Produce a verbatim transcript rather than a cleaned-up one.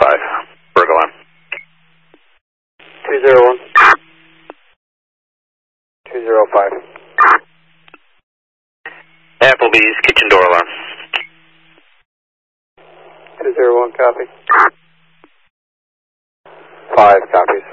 five. Burg alarm. two zero one. two zero five. Applebee's kitchen door alarm. two zero one, copy. five copies.